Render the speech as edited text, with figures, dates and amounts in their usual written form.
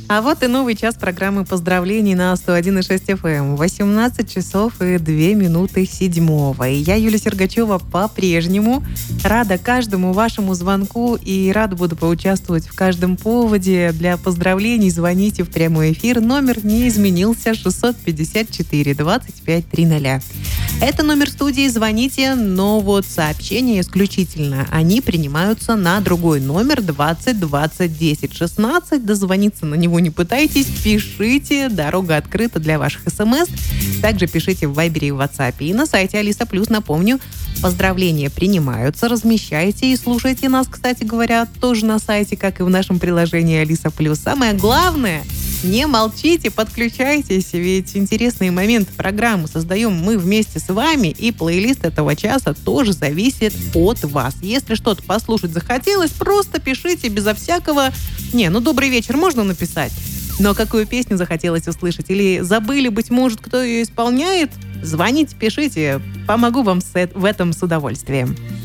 А вот и новый час программы поздравлений на 101,6 FM. 18 часов и 2 минуты 7. И я, Юлия Сергачева, по-прежнему рада каждому вашему звонку и рада буду поучаствовать в каждом поводе для поздравлений. Звоните в прямой эфир. Номер не изменился. 654 25 300. Это номер студии. Звоните, но вот сообщения исключительно. Они принимаются на другой номер 20 20 10 16. Дозвониться на него не пытайтесь, пишите, дорога открыта для ваших смс. Также пишите в Вайбере и в WhatsApp. И на сайте Алиса Плюс, напомню, поздравления принимаются, размещайте и слушайте нас, кстати говоря, тоже на сайте, как и в нашем приложении Алиса Плюс. Самое главное, не молчите, подключайтесь, ведь интересные моменты программы создаем мы вместе с вами, и плейлист этого часа тоже зависит от вас. Если что-то послушать захотелось, просто пишите безо всякого... добрый вечер можно написать, но какую песню захотелось услышать? Или забыли, быть может, кто ее исполняет? Звоните, пишите, помогу вам в этом с удовольствием.